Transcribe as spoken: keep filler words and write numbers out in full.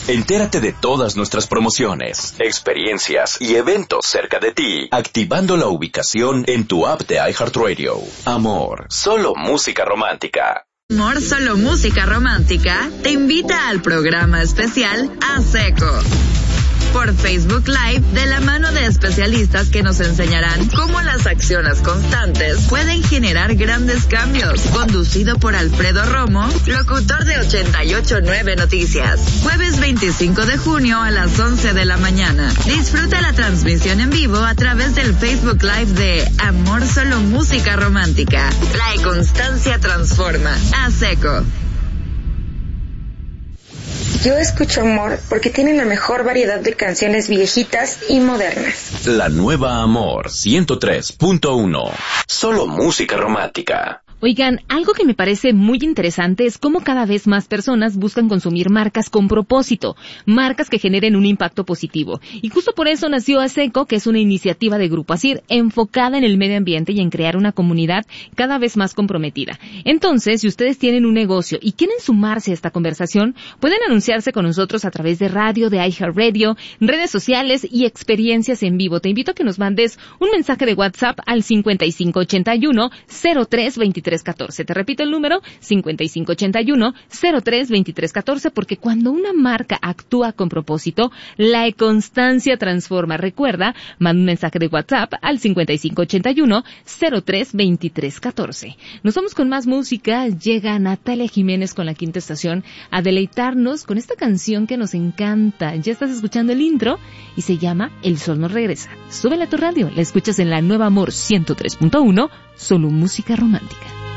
Entérate de todas nuestras promociones, experiencias y eventos cerca de ti, activando la ubicación en tu app de iHeartRadio. Amor, solo música romántica. Amor, solo música romántica te invita al programa especial A Seco por Facebook Live, de la mano de especialistas que nos enseñarán cómo las acciones constantes pueden generar grandes cambios. Conducido por Alfredo Romo, locutor de ochenta y ocho punto nueve Noticias. Jueves veinticinco de junio a las once de la mañana. Disfruta la transmisión en vivo a través del Facebook Live de Amor, solo música romántica. La constancia transforma. A Seco. Yo escucho Amor porque tiene la mejor variedad de canciones viejitas y modernas. La nueva Amor ciento tres punto uno. Solo música romántica. Oigan, algo que me parece muy interesante es cómo cada vez más personas buscan consumir marcas con propósito, marcas que generen un impacto positivo. Y justo por eso nació ASECO, que es una iniciativa de Grupo ASIR enfocada en el medio ambiente y en crear una comunidad cada vez más comprometida. Entonces, si ustedes tienen un negocio y quieren sumarse a esta conversación, pueden anunciarse con nosotros a través de radio, de iHeartRadio, redes sociales y experiencias en vivo. Te invito a que nos mandes un mensaje de WhatsApp al cincuenta y cinco ochenta y uno cero tres veintitrés catorce. Te repito el número, cincuenta y cinco ochenta y uno cero tres veintitrés catorce, porque cuando una marca actúa con propósito, la constancia transforma. Recuerda, manda un mensaje de WhatsApp al cincuenta y cinco ochenta y uno cero tres veintitrés catorce. Nos vamos con más música. Llega Natalia Jiménez con La Quinta Estación a deleitarnos con esta canción que nos encanta. Ya estás escuchando el intro y se llama El Sol no regresa. Súbele a tu radio, la escuchas en La Nueva Amor ciento tres punto uno, solo música romántica.